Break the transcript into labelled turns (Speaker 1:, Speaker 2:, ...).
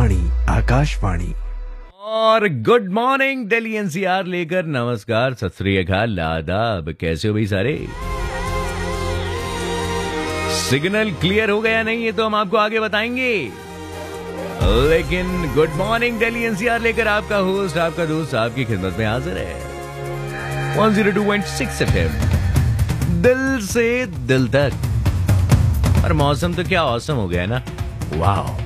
Speaker 1: वाणी आकाशवाणी।
Speaker 2: और good morning Delhi NCR लेकर नमस्कार, सत श्री अकाल, आदाब। कैसे हो भाई सारे? सिग्नल क्लियर हो गया नहीं, ये तो हम आपको आगे बताएंगे। लेकिन गुड मॉर्निंग दिल्ली एनसीआर लेकर आपका होस्ट, आपका दोस्त आपकी खिदमत में हाजिर है। 102.6 FM, दिल से दिल तक। और मौसम तो क्या औसम हो गया ना। वाह,